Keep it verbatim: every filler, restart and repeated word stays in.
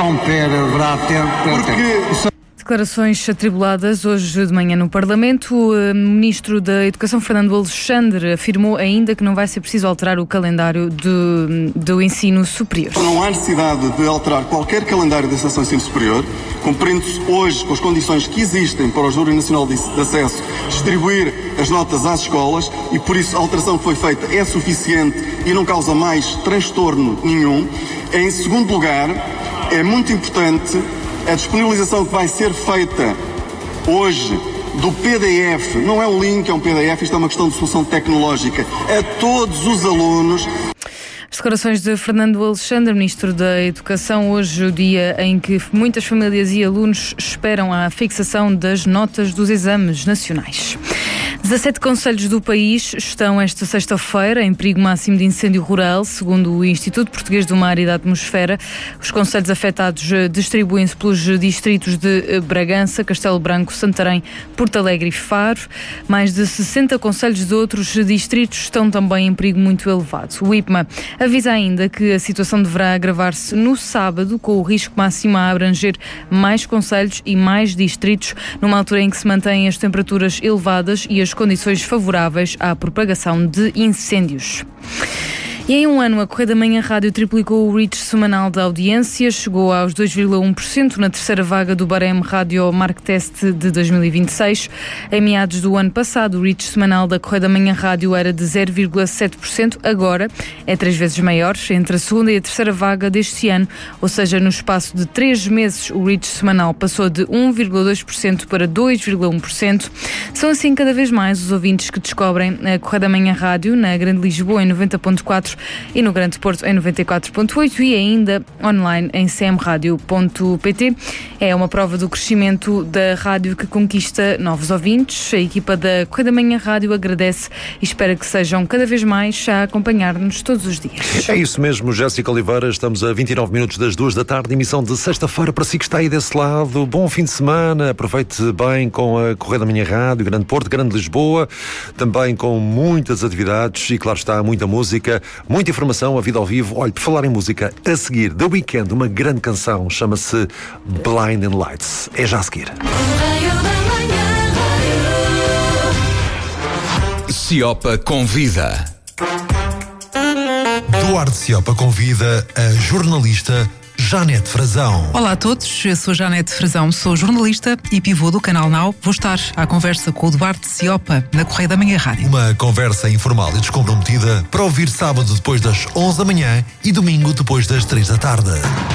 interromper, haverá tempo. Porque... Declarações atribuladas hoje de manhã no Parlamento. O Ministro da Educação, Fernando Alexandre, afirmou ainda que não vai ser preciso alterar o calendário de, do ensino superior. Não há necessidade de alterar qualquer calendário da Estação de Ensino Superior, cumprindo-se hoje com as condições que existem para o Júri Nacional de Acesso distribuir as notas às escolas e, por isso, a alteração que foi feita é suficiente e não causa mais transtorno nenhum. Em segundo lugar, é muito importante a disponibilização que vai ser feita hoje do P D F, não é um link, é um P D F, isto é uma questão de solução tecnológica, a todos os alunos. As declarações de Fernando Alexandre, Ministro da Educação, hoje o dia em que muitas famílias e alunos esperam a fixação das notas dos exames nacionais. dezassete concelhos do país estão esta sexta-feira em perigo máximo de incêndio rural, segundo o Instituto Português do Mar e da Atmosfera. Os concelhos afetados distribuem-se pelos distritos de Bragança, Castelo Branco, Santarém, Porto Alegre e Faro. Mais de sessenta concelhos de outros distritos estão também em perigo muito elevado. O I P M A avisa ainda que a situação deverá agravar-se no sábado, com o risco máximo a abranger mais concelhos e mais distritos, numa altura em que se mantêm as temperaturas elevadas e as condições favoráveis à propagação de incêndios. E em um ano, a Correio da Manhã Rádio triplicou o reach semanal da audiência, chegou aos dois vírgula um por cento na terceira vaga do Baremo Rádio Marktest de dois mil e vinte e seis. Em meados do ano passado, o reach semanal da Correio da Manhã Rádio era de zero vírgula sete por cento, agora é três vezes maior, entre a segunda e a terceira vaga deste ano, ou seja, no espaço de três meses, o reach semanal passou de um vírgula dois por cento para dois vírgula um por cento. São assim cada vez mais os ouvintes que descobrem a Correio da Manhã Rádio na Grande Lisboa em noventa ponto quatro e no Grande Porto em noventa e quatro ponto oito e ainda online em c m radio ponto p t. É uma prova do crescimento da rádio que conquista novos ouvintes. A equipa da Correio da Manhã Rádio agradece e espera que sejam cada vez mais a acompanhar-nos todos os dias. É isso mesmo, Jéssica Oliveira. Estamos a vinte e nove minutos das duas da tarde, emissão de sexta-feira. Para si que está aí desse lado, bom fim de semana. Aproveite bem com a Correio da Manhã Rádio, Grande Porto, Grande Lisboa, também com muitas atividades e, claro está, muita música, muita informação, a vida ao vivo. Olha, por falar em música, a seguir, The Weeknd, uma grande canção, chama-se Blinding Lights. É já a seguir. Ciopa convida. Duarte Ciopa convida a jornalista Janete Frazão. Olá a todos, eu sou Janete Frazão, sou jornalista e pivô do Canal Now. Vou estar à conversa com o Duarte Ciopa na Correio da Manhã Rádio. Uma conversa informal e descomprometida para ouvir sábado depois das onze da manhã e domingo depois das três da tarde.